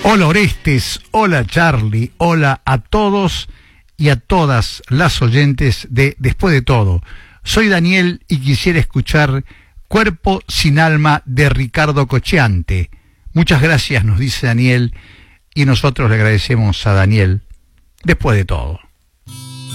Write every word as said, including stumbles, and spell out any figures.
Hola Orestes, hola Charlie, hola a todos y a todas las oyentes de Después de Todo. Soy Daniel y quisiera escuchar Cuerpo sin alma de Ricardo Cocciante. Muchas gracias, nos dice Daniel, y nosotros le agradecemos a Daniel. Después de Todo.